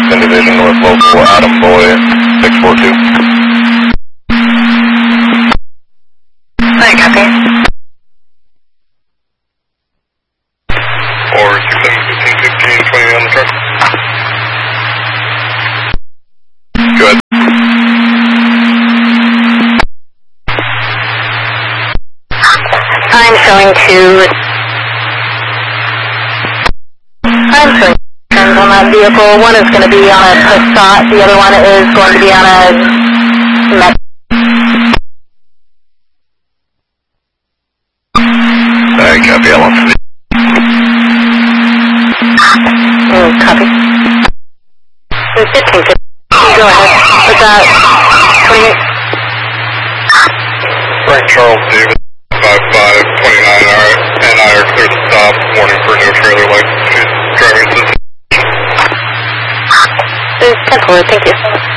Washington Division, North Local, Adam Boy, 642. Hi, copy. Or 6715 1520 on the truck. Go ahead. I'm showing turns on that vehicle. One is going to be on a Passat. The other one is going to be on a Met. Alright, copy. I want to Copy. 15. Go ahead. What's that? 28. Frank Charles David, 5529, alright. And I are clear to stop. Warning for no trailer light. Driving assistance. 10-4, thank you.